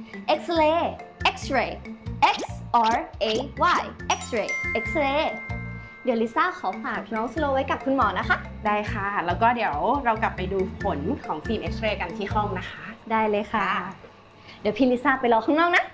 X-ray X-ray X R A Y X-ray X-ray เดี๋ยวลิซ่าขอฝากน้องสโลไว้กับคุณหมอนะคะได้ค่ะแล้วก็เดี๋ยวเรากลับไปดูผลของฟิล์มเอ็กซเรย์กันที่ห้องนะคะได้เลยค่ะเดี๋ยวพี่ลิซ่าไปรอข้างนอกนะ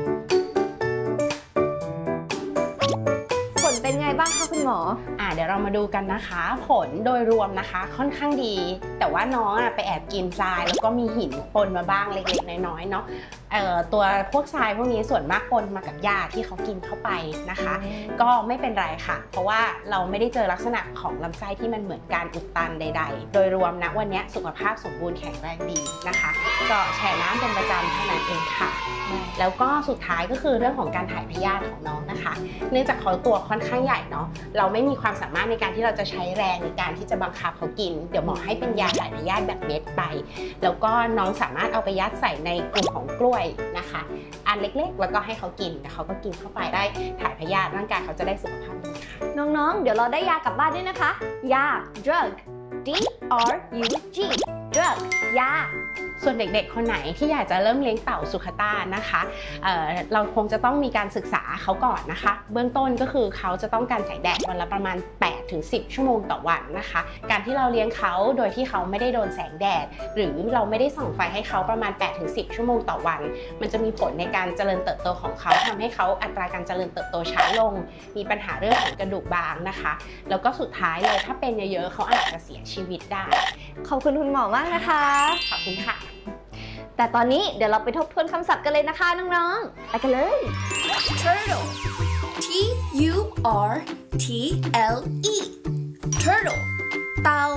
ผลเป็นไงบ้างคะคุณหมอเดี๋ยวเรามาดูกันนะคะผลโดยรวมนะคะค่อนข้างดีแต่ว่าน้องไปแอบกินทรายแล้วก็มีหินปนมาบ้างเล็กๆน้อยๆเนาะตัวพวกทรายพวกนี้ส่วนมากปนมากับหญ้าที่เขากินเข้าไปนะคะก็ไม่เป็นไรค่ะเพราะว่าเราไม่ได้เจอลักษณะของลำไส้ที่มันเหมือนการอุดตันใดๆโดยรวมนะวันนี้สุขภาพสมบูรณ์แข็งแรงดีนะคะก็แช่น้ำเป็นประจำเท่านั้นเองค่ะแล้วก็สุดท้ายก็คือเรื่องของการถ่ายพยาธิของน้องนะคะเนื่องจากเขาตัวค่อนข้างใหญ่เนาะเราไม่มีความสามารถในการที่เราจะใช้แรงในการที่จะบังคับเขากินเดี๋ยวหมอให้เป็นยาถ่ายพยาธิแบบเม็ดไปแล้วก็น้องสามารถเอาไปยัดใส่ในกลุ่มของกล้วยนะคะอันเล็กๆแล้วก็ให้เขากินแต่เขาก็กินเข้าไปได้ถ่ายพยาธิร่างกายเขาจะได้สุขภาพดีค่ะน้องๆเดี๋ยวเราได้ยากลับบ้านด้วยนะคะยา drug D R U G drug ยาส่วนเด็กๆคนไหนที่อยากจะเริ่มเลี้ยงเต่าสุขต้านะคะเราคงจะต้องมีการศึกษาเขาก่อนนะคะเบื้องต้นก็คือเขาจะต้องการแสงแดดวันละประมาณ 8-10 ชั่วโมงต่อวันนะคะการที่เราเลี้ยงเขาโดยที่เขาไม่ได้โดนแสงแดดหรือเราไม่ได้ส่องไฟให้เขาประมาณ 8-10 ชั่วโมงต่อวันมันจะมีผลในการเจริญเติบโตของเขาทำให้เขาอัตราการเจริญเติบโตช้าลงมีปัญหาเรื่องของกระดูกบางนะคะแล้วก็สุดท้ายเลยถ้าเป็นเยอะๆเขาอาจจะเสียชีวิตได้ขอบคุณคุณหมอมากนะคะขอบคุณค่ะแต่ตอนนี้เดี๋ยวเราไปทบทวนคำศัพท์กันเลยนะคะน้องๆไปกันเลย Turtle T U R T L E Turtle เต่า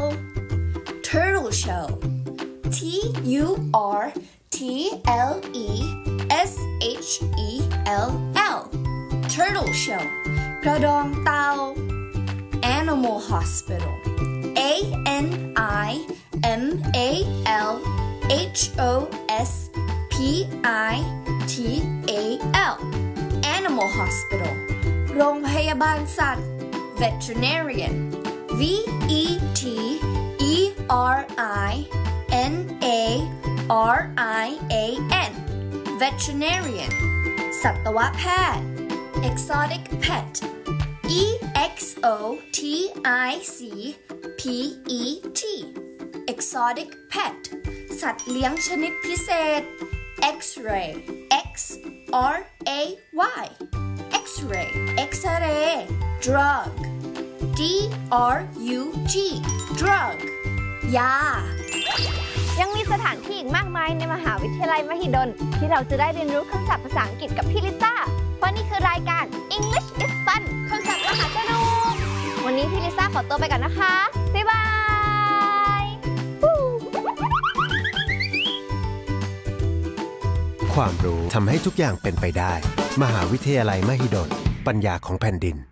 Turtle shell T U R T L E S H E L L Turtle shell กระดองเต่า Animal hospital A N I M A L H O S P I T A L Animal Hospital โรงพยาบาลสัตว์ Veterinarian V E T E R I N A R I A N Veterinarian สัตวแพทย์ Exotic Pet E X O T I C P E T Exotic Petสัตว์เลี้ยงชนิดพิเศษ X-ray X R A Y X-ray X-ray Drug D R U G Drug ยายังมีสถานที่อีกมากมายในมหาวิทยาลัยมหิดลที่เราจะได้เรียนรู้คำศัพท์ภาษาอังกฤษกับพี่ลิซ่าเพราะนี่คือรายการ English is Fun คำศัพท์มหาสนุกวันนี้พี่ลิซ่าขอตัวไปก่อนนะคะบ๊ายบายความรู้ทำให้ทุกอย่างเป็นไปได้มหาวิทยาลัยมหิดลปัญญาของแผ่นดิน